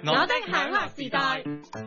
我的享樂時代。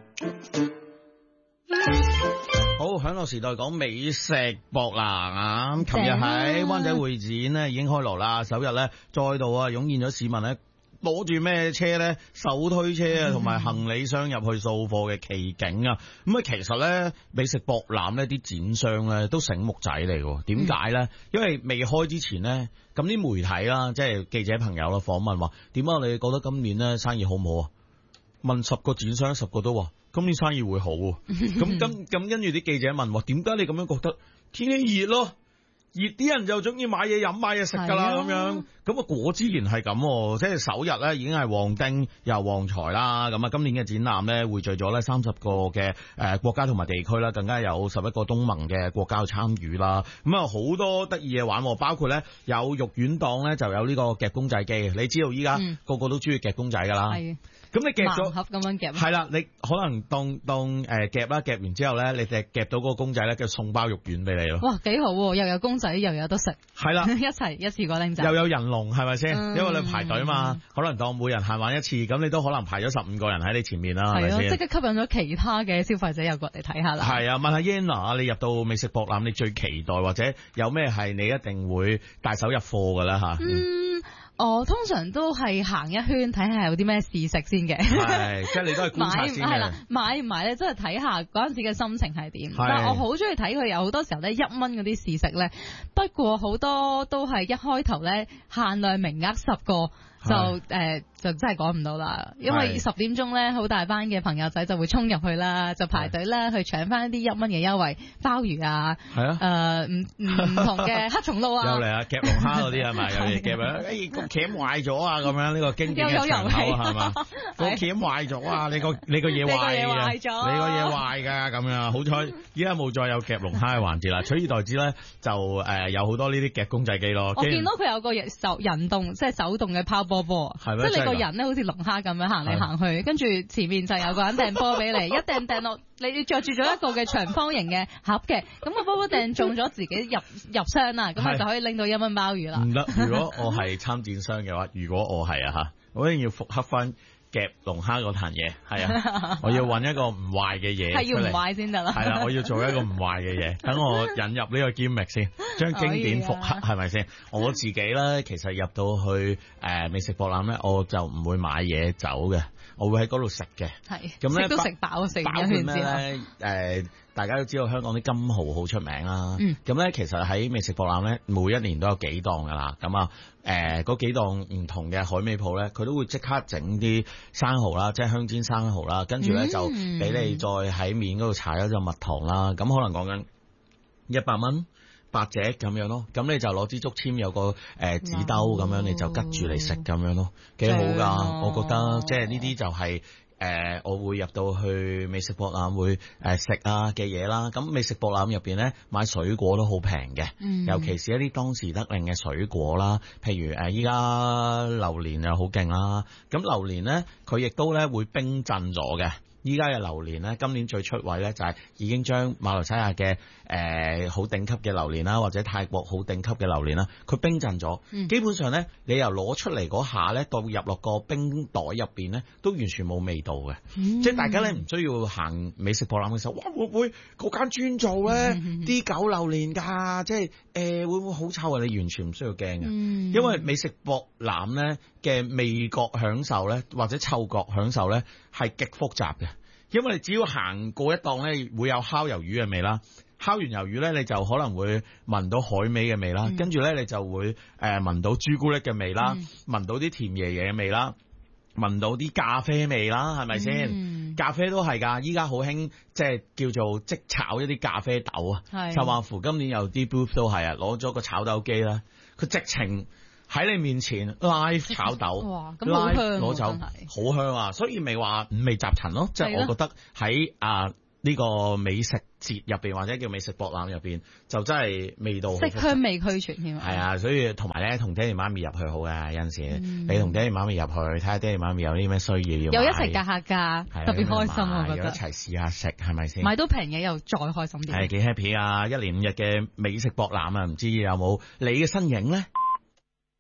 好，享樂時代講美食博覽啊！咁琴日喺灣仔會展呢已經開鑼啦，首日呢再度啊湧現咗市民呢攞住咩車呢？手推車啊，同埋行李箱入去掃貨嘅奇景啊！咁啊，其實呢美食博覽呢啲展商呢都醒目仔嚟嘅，點解呢？因為未開之前呢，咁啲媒體啦，即係記者朋友啦，訪問話點啊？你覺得今年呢生意好唔好啊？問10個展商，10個都話今年生意會好。咁跟住啲記者問話，點解你咁樣覺得？天氣熱咯。熱啲人就中意買嘢飲買嘢食噶啦，咁樣咁啊果之然係咁，即係首日咧已經係旺丁又旺財啦。咁啊今年嘅展覽咧匯聚咗咧30個嘅國家同埋地區啦，更加有11個東盟嘅國家參與啦。咁啊好多得意嘢玩，包括咧有肉丸檔咧就有呢個夾公仔機，你知道依家個個都中意夾公仔噶啦。咁你夾咗盲盒咁樣夾， 係啦，你可能當夾啦，夾完之後咧，你哋夾到嗰個公仔咧，就送包肉丸俾你咯。 哇，幾好，又有公仔又有得食， 係啦， 一次過拎走， 又有人龍係咪先？因為你排隊嘛，可能當每人限玩一次，咁你都可能排咗15個人喺你前面啦，係咪先？ 即刻吸引咗其他嘅消費者又過嚟睇下啦。係啊，問下 Yana， 你入到美食博覽，你最期待或者有咩係你一定會帶手入貨㗎啦吓？ 我通常都係行一圈睇下有啲咩試食先嘅， 係即係你都係觀察先嘅。係啦， 買唔買咧，真係睇下嗰陣時嘅心情係點。但係我好中意睇佢有好多時候咧1蚊嗰啲試食咧，不過好多都係一開頭咧限量名額10個。就真係講唔到啦，因為10點鐘咧，好大班嘅朋友仔就會衝入去啦，就排隊啦，去搶翻啲1蚊嘅優惠，鮑魚啊，唔同嘅黑松露啊， 又嚟啊，夾龍蝦嗰啲係咪？有嘢夾啊，個鉗壞咗啊，咁樣呢個經典嘅場口係嘛？個鉗壞咗啊，你個嘢壞啊，你個嘢壞㗎咁樣，好彩依家冇再有夾龍蝦嘅環節啦，取而代之咧就有好多呢啲夾公仔機咯。 我見到佢有個人動即係手動嘅拋波，即係你個人咧好似龍蝦咁樣行嚟行去，跟住前面就有個人掟波俾你，一掟落，你着住咗一個嘅長方形嘅盒嘅，咁個波掟中咗自己入箱啦，咁你就可以拎到1蚊鮑魚啦。 唔得，如果我係參展商嘅話，如果我係啊我一定要復刻翻夾龍蝦嗰壇嘢，係啊，我要揾一個唔壞嘅嘢， 係要唔壞先得啦。 係啦，我要做一個唔壞嘅嘢，等我引入呢個 gimmick 先，將經典復刻係咪先？我自己咧，其實入到去美食博覽咧，我就唔會買嘢走嘅，我會喺嗰度食嘅。係，咁咧都食飽食一圈之後。 大家都知道香港啲金蠔好出名啦，咁咧其實喺美食博覽咧，每一年都有幾檔噶啦，咁嗰幾檔唔同嘅海味鋪咧，佢都會即刻整啲生蠔啦，即係香煎生蠔啦，跟住咧就俾你再喺面嗰度搽一隻蜜糖啦，咁可能講緊100蚊8隻咁樣咯，咁你就攞支竹籤有個紙兜咁樣，你就拮住嚟食咁樣咯，幾好噶，我覺得即係呢啲就係。我會入到去美食博覽會食啊嘅嘢啦，咁美食博覽入邊咧買水果都好平嘅，尤其是一啲當時得令嘅水果啦，譬如依家榴蓮又好勁啦，咁榴蓮咧佢亦都咧會冰鎮咗嘅。依家嘅榴蓮咧，今年最出位咧就係已經將馬來西亞嘅好頂級嘅榴蓮啦，或者泰國好頂級嘅榴蓮啦，佢冰鎮咗，基本上咧你由攞出嚟嗰下咧，到入落個冰袋入邊咧，都完全冇味道嘅，即係大家咧唔需要行美食博覽嘅時候，哇會唔會嗰間專做咧啲狗榴蓮㗎？即係會唔會好臭啊？你完全唔需要驚嘅，因為美食博覽咧嘅味覺享受咧，或者嗅覺享受咧係極複雜嘅。因為你只要行過一檔咧，會有烤魷魚嘅味啦，烤完魷魚咧，你就可能會聞到海味嘅味啦，跟住咧你就會聞到朱古力嘅味啦，聞到啲甜爺爺嘅味啦，聞到啲咖啡味啦，係咪先？咖啡都係噶，依家好興即係叫做即炒一啲咖啡豆啊，就話乎今年有啲 booth 都係啊，攞咗個炒豆機啦，佢直情喺你面前 live 炒豆，live 攞走，好香啊！所以咪話五味雜陳咯，即係我覺得喺呢個美食節入邊或者叫美食博覽入邊，就真係味道色香味俱全添。 係啊，所以同埋咧，同爹哋媽咪入去好嘅，有陣時你同爹哋媽咪入去睇下爹哋媽咪有啲咩需要要， 又一齊格下價，特別開心我覺得。 一齊試下食係咪先？ 買到平嘢又再開心啲。 係幾 happy 啊！1連5日嘅美食博覽啊，唔知有冇你嘅身影咧？